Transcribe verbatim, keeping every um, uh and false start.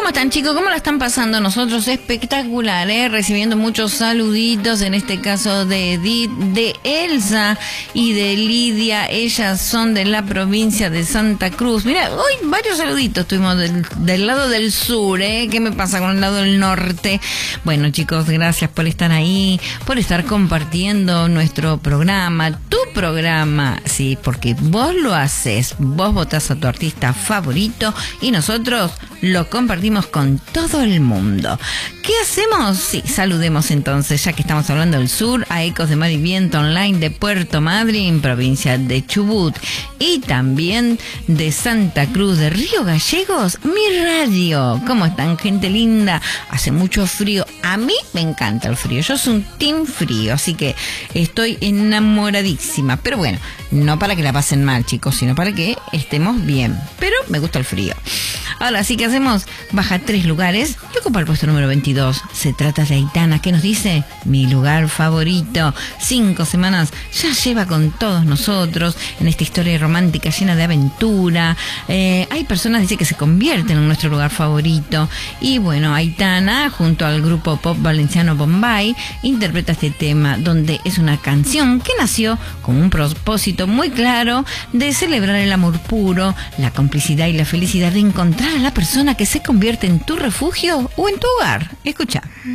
¿Cómo están, chicos? ¿Cómo la están pasando? Nosotros espectacular, ¿eh? Recibiendo muchos saluditos, en este caso de Edith, de Elsa y de Lidia. Ellas son de la provincia de Santa Cruz. Mira, hoy varios saluditos tuvimos del, del lado del sur, ¿eh? ¿Qué me pasa con el lado del norte? Bueno, chicos, gracias por estar ahí, por estar compartiendo nuestro programa, tu programa, sí, porque vos lo haces, vos votás a tu artista favorito y nosotros lo compartimos con todo el mundo. ¿Qué hacemos? Sí, saludemos entonces, ya que estamos hablando del sur, a Ecos de Mar y Viento Online de Puerto Madryn, provincia de Chubut, y también de Santa Cruz de Río Gallegos, mi radio. ¿Cómo están, gente linda? Hace mucho frío. A mí me encanta el frío. Yo soy un team frío, así que estoy enamoradísima. Pero bueno, no para que la pasen mal, chicos, sino para que estemos bien. Pero me gusta el frío. Ahora sí, que hacemos? Baja tres lugares y ocupa el puesto número veintidós. Se trata de Aitana, que nos dice: mi lugar favorito. Cinco semanas ya lleva con todos nosotros en esta historia romántica llena de aventura. Eh, hay personas, dice, que se convierten en nuestro lugar favorito. Y bueno, Aitana, junto al grupo pop valenciano Bombay, interpreta este tema, donde es una canción que nació con un propósito muy claro de celebrar el amor puro, la complicidad y la felicidad de encontrar a la persona que se convierte en tu refugio o en tu hogar. Escucha.